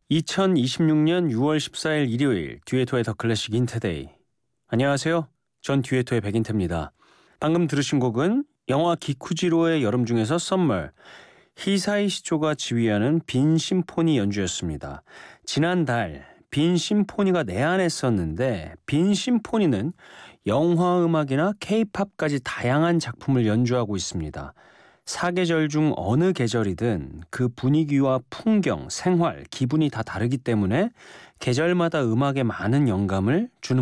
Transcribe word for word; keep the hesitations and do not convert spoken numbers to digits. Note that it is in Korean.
이천이십육년 유월 십사일 일요일 듀에토의 더 클래식 인트데이. 안녕하세요. 전 듀에토의 백인태입니다. 방금 들으신 곡은 영화 기쿠지로의 여름 중에서 썸머, 히사이 시조가 지휘하는 빈 심포니 연주였습니다. 지난달 빈 심포니가 내한했었는데 빈 심포니는 영화 음악이나 케이팝까지 다양한 작품을 연주하고 있습니다. 사계절 중 어느 계절이든 그 분위기와 풍경, 생활, 기분이 다 다르기 때문에 계절마다 음악에 많은 영감을 주는